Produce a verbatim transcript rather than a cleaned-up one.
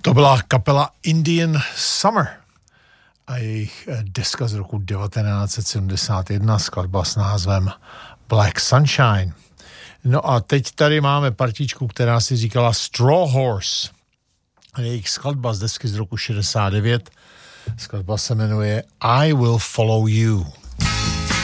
To byla kapela Indian Summer a jejich deska z roku devatenáct set sedmdesát jedna, skladba s názvem Black Sunshine. No a teď tady máme partičku, která si říkala Straw Horse. Jejich skladba z desky z roku šedesát devět. Skladba se jmenuje I Will Follow You.